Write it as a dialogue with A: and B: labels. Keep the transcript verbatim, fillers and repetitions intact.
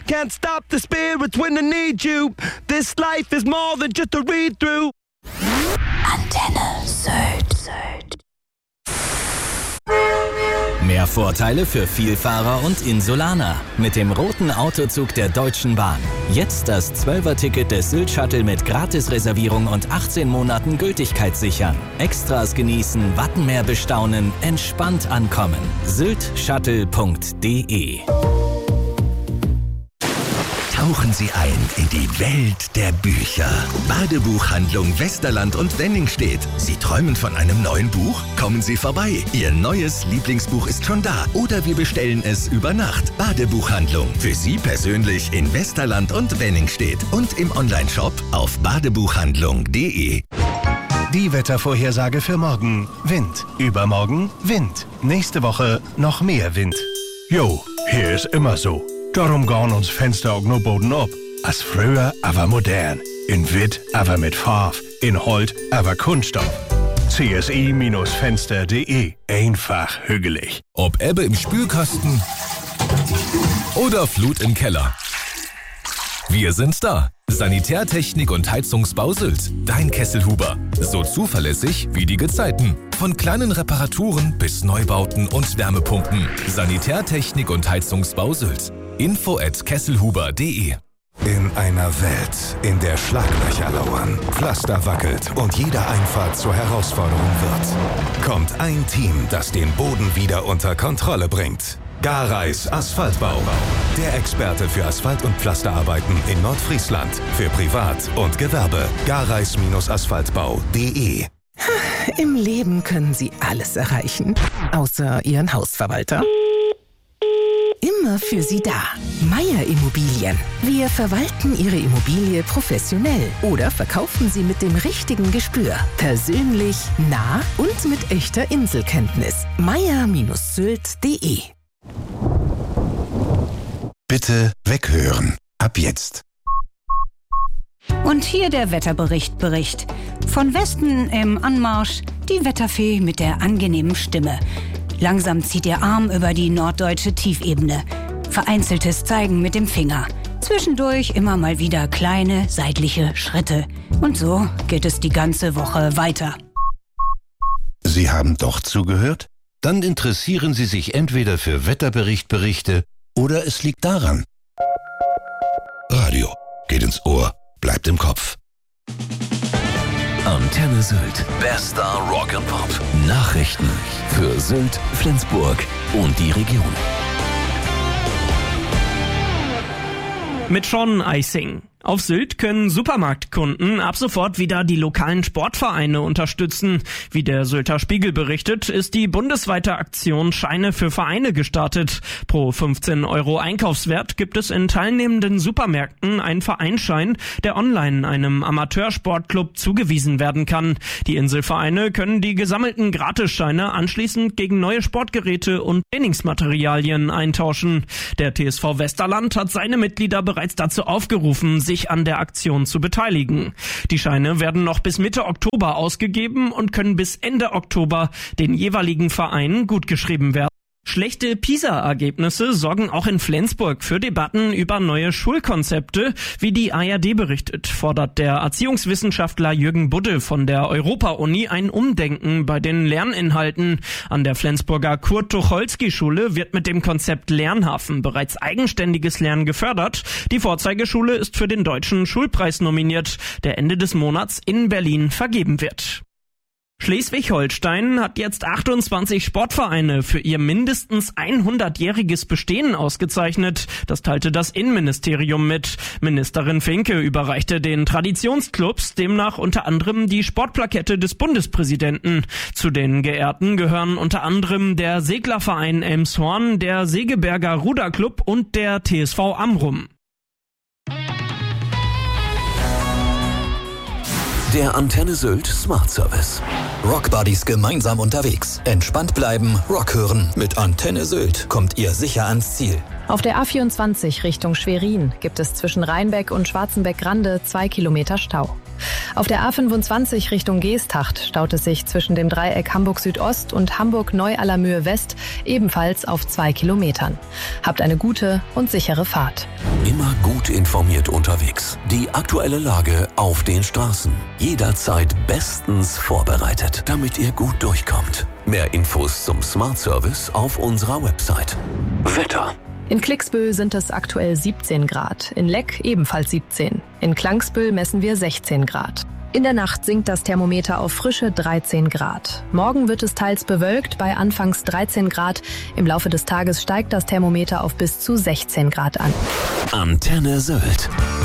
A: can't stop the spirits when I need you. This life is more than just a read-through.
B: Antenne Sylt.
C: Mehr Vorteile für Vielfahrer und Insulaner. Mit dem roten Autozug der Deutschen Bahn. Jetzt das Zwölfer-Ticket des Sylt-Shuttle mit Gratisreservierung und achtzehn Monaten Gültigkeit sichern. Extras genießen, Wattenmeer bestaunen, entspannt ankommen. sylt shuttle punkt de.
D: Tauchen Sie ein in die Welt der Bücher. Badebuchhandlung Westerland und Wenningstedt. Sie träumen von einem neuen Buch? Kommen Sie vorbei. Ihr neues Lieblingsbuch ist schon da. Oder wir bestellen es über Nacht. Badebuchhandlung. Für Sie persönlich in Westerland und Wenningstedt. Und im Onlineshop auf badebuchhandlung punkt de.
E: Die Wettervorhersage für morgen. Wind. Übermorgen Wind. Nächste Woche noch mehr Wind. Jo, hier ist immer so. Darum gehen uns Fenster auch nur Boden ab. Als früher, aber modern. In Witt, aber mit Farbe. In Holt, aber Kunststoff. C S I Fenster punkt de. Einfach hügelig.
F: Ob Ebbe im Spülkasten oder Flut im Keller. Wir sind da. Sanitärtechnik und Heizungsbau Sylt. Dein Kesselhuber. So zuverlässig wie die Gezeiten. Von kleinen Reparaturen bis Neubauten und Wärmepumpen. Sanitärtechnik und Heizungsbau Sylt. Info at kesselhuber punkt de.
D: In einer Welt, in der Schlaglöcher lauern, Pflaster wackelt und jede Einfahrt zur Herausforderung wird, kommt ein Team, das den Boden wieder unter Kontrolle bringt. Gareis Asphaltbau. Der Experte für Asphalt- und Pflasterarbeiten in Nordfriesland. Für Privat und Gewerbe. Gareis Asphaltbau punkt de.
G: Im Leben können Sie alles erreichen, außer Ihren Hausverwalter. Immer für Sie da. Meier Immobilien. Wir verwalten Ihre Immobilie professionell oder verkaufen Sie mit dem richtigen Gespür. Persönlich, nah und mit echter Inselkenntnis. meier Sylt punkt de.
D: Bitte weghören. Ab jetzt.
B: Und hier der Wetterbericht Bericht. Von Westen im Anmarsch die Wetterfee mit der angenehmen Stimme. Langsam zieht ihr Arm über die norddeutsche Tiefebene. Vereinzeltes Zeigen mit dem Finger. Zwischendurch immer mal wieder kleine seitliche Schritte. Und so geht es die ganze Woche weiter.
D: Sie haben doch zugehört? Dann interessieren Sie sich entweder für Wetterberichtberichte oder es liegt daran. Radio geht ins Ohr, bleibt im Kopf.
F: Antenne Sylt. Bester Rock and Pop. Nachrichten für Sylt, Flensburg und die Region.
H: Mit Sean Eising. Auf Sylt können Supermarktkunden ab sofort wieder die lokalen Sportvereine unterstützen. Wie der Sylter Spiegel berichtet, ist die bundesweite Aktion Scheine für Vereine gestartet. Pro fünfzehn Euro Einkaufswert gibt es in teilnehmenden Supermärkten einen Vereinsschein, der online einem Amateursportclub zugewiesen werden kann. Die Inselvereine können die gesammelten Gratisscheine anschließend gegen neue Sportgeräte und Trainingsmaterialien eintauschen. Der T S V Westerland hat seine Mitglieder bereits dazu aufgerufen, sich an der Aktion zu beteiligen. Die Scheine werden noch bis Mitte Oktober ausgegeben und können bis Ende Oktober den jeweiligen Vereinen gutgeschrieben werden. Schlechte PISA-Ergebnisse sorgen auch in Flensburg für Debatten über neue Schulkonzepte. Wie die A R D berichtet, fordert der Erziehungswissenschaftler Jürgen Budde von der Europa-Uni ein Umdenken bei den Lerninhalten. An der Flensburger Kurt-Tucholsky-Schule wird mit dem Konzept Lernhafen bereits eigenständiges Lernen gefördert. Die Vorzeigeschule ist für den Deutschen Schulpreis nominiert, der Ende des Monats in Berlin vergeben wird. Schleswig-Holstein hat jetzt achtundzwanzig Sportvereine für ihr mindestens hundertjähriges Bestehen ausgezeichnet. Das teilte das Innenministerium mit. Ministerin Finke überreichte den Traditionsclubs demnach unter anderem die Sportplakette des Bundespräsidenten. Zu den Geehrten gehören unter anderem der Seglerverein Elmshorn, der Segeberger Ruderclub und der T S V Amrum.
F: Der Antenne Sylt Smart Service.
I: Rockbuddies gemeinsam unterwegs. Entspannt bleiben, Rock hören. Mit Antenne Sylt kommt ihr sicher ans Ziel.
J: Auf der A vierundzwanzig Richtung Schwerin gibt es zwischen Rheinbeck und Schwarzenbeck-Grande zwei Kilometer Stau. Auf der A fünfundzwanzig Richtung Geesthacht staut es sich zwischen dem Dreieck Hamburg Südost und Hamburg Neu-Allermöhe West ebenfalls auf zwei Kilometern. Habt eine gute und sichere Fahrt.
K: Immer gut informiert unterwegs. Die aktuelle Lage auf den Straßen. Jederzeit bestens vorbereitet, damit ihr gut durchkommt. Mehr Infos zum Smart Service auf unserer Website. Wetter.
J: In Klicksbüll sind es aktuell siebzehn Grad, in Leck ebenfalls siebzehn. In Klangsbüll messen wir sechzehn Grad. In der Nacht sinkt das Thermometer auf frische dreizehn Grad. Morgen wird es teils bewölkt bei anfangs dreizehn Grad. Im Laufe des Tages steigt das Thermometer auf bis zu sechzehn Grad an.
K: Antenne Sylt.